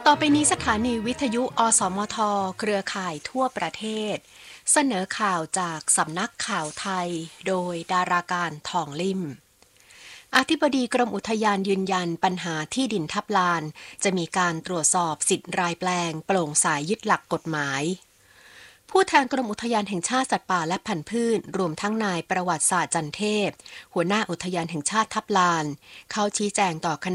ต่อไปนี้สถานีวิทยุอสมทเครือข่ายทั่วประเทศเสนอข่าวจากสำนักข่าวไทยโดยดาราการทองลิ่มอธิบดีกรมอุทยานยืนยันปัญหาที่ดินทับลานจะมีการตรวจสอบสิทธิ์รายแปลงโปร่งใสยึดหลักกฎหมายผู้แทนกรมอุทยานแห่งชาติสัตว์ป่าและพันธุ์พืชรวมทั้งนายประวัติศาสตร์จันเทพหัวหน้าอุทยานแห่งชาติทับลานเขาชี้แจงต่อค